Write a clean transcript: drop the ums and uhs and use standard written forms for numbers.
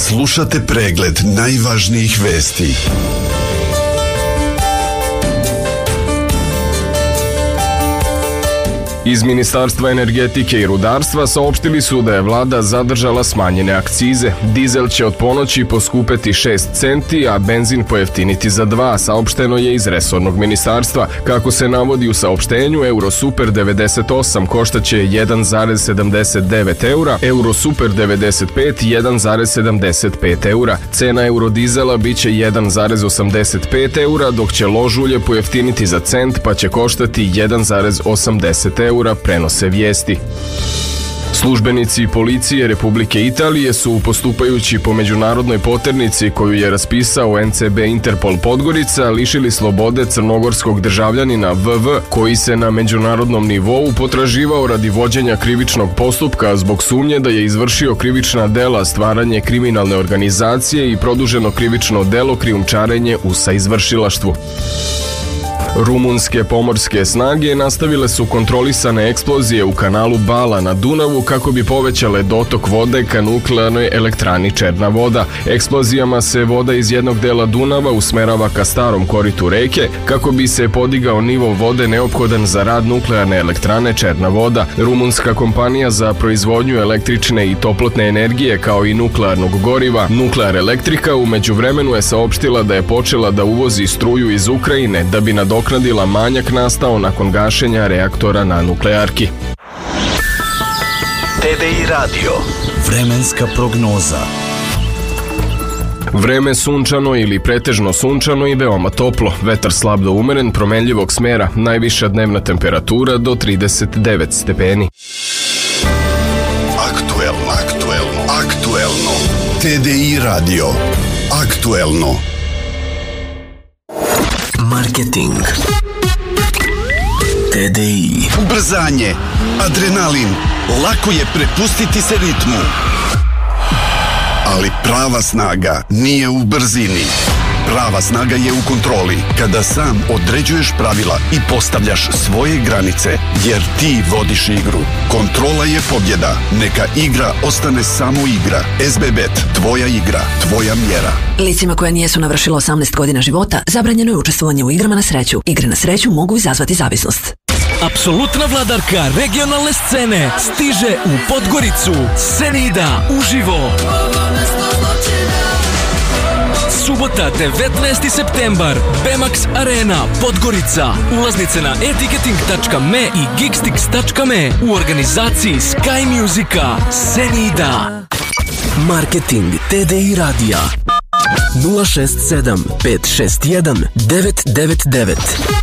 Slušate pregled najvažnijih vesti. Iz Ministarstva energetike i rudarstva saopštili su da je vlada zadržala smanjene akcize. Dizel će od ponoći poskupeti 6 centi, a benzin pojeftiniti za 2, saopšteno je iz resornog ministarstva. Kako se navodi u saopštenju, Eurosuper 98 koštaće 1,79 eura, Eurosuper 95 1,75 eura. Cena eurodizela biće 1,85 eura, dok će lož ulje pojeftiniti za cent, pa će koštati 1,80 eura, prenose vijesti. Službenici policije Republike Italije su, postupajući po međunarodnoj poternici koju je raspisao NCB Interpol Podgorica, lišili slobode crnogorskog državljanina VV, koji se na međunarodnom nivou potraživao radi vođenja krivičnog postupka zbog sumnje da je izvršio krivična dela stvaranje kriminalne organizacije i produženo krivično delo krijumčarenje u saizvršilaštvu. Rumunske pomorske snage nastavile su kontrolisane eksplozije u kanalu Bala na Dunavu kako bi povećale dotok vode ka nuklearnoj elektrani Černa voda. Eksplozijama se voda iz jednog dela Dunava usmerava ka starom koritu reke kako bi se podigao nivo vode neophodan za rad nuklearne elektrane Černa voda. Rumunska kompanija za proizvodnju električne i toplotne energije kao i nuklearnog goriva Nuklear Elektrika u međuvremenu je saopštila da je počela da uvozi struju iz Ukrajine da bi nadoknadila manjak nastao nakon gašenja reaktora na nuklearki. TDI Radio. Vremenska prognoza. Vreme sunčano ili pretežno sunčano i veoma toplo. Vetar slab do umeren, promenljivog smera. Najviša dnevna temperatura do 39 stepeni. Aktuelno. TDI Radio. Aktuelno. Marketing. TDI. Ubrzanje, adrenalin, lako je prepustiti se ritmu. Ali prava snaga nije u brzini. Prava snaga je u kontroli, kada sam određuješ pravila i postavljaš svoje granice, jer ti vodiš igru. Kontrola je pobjeda. Neka igra ostane samo igra. SBBet, tvoja igra, tvoja mjera. Licima koja nijesu navršila 18 godina života, zabranjeno je učestvovanje u igrama na sreću. Igre na sreću mogu izazvati zavisnost. Apsolutna vladarka regionalne scene stiže u Podgoricu. Senida uživo. Subota 19. septembar, Bemax Arena, Podgorica. Ulaznice na etiketing.me i geekstix.me u organizaciji Sky Musica. Senida. Marketing TDI Radija 067 561 999.